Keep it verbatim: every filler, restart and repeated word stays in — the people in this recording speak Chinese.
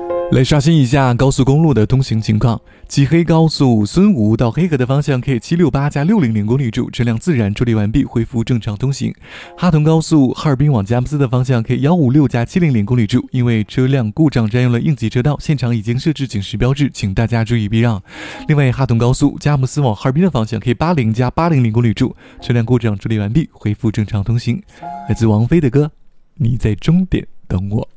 来刷新一下高速公路的通行情况。吉黑高速孙吴到黑河的方向 K 七六八加六零零公里处，车辆自然处理完毕，恢复正常通行。哈屯高速哈尔滨往佳木斯的方向 K 一五六加七零零公里处，因为车辆故障占用了应急车道，现场已经设置警示标志，请大家注意避让。另外，哈屯高速佳木斯往哈尔滨的方向 K 八零加八零零公里处，车辆故障处理完毕，恢复正常通行。来自王菲的歌，你在终点等我。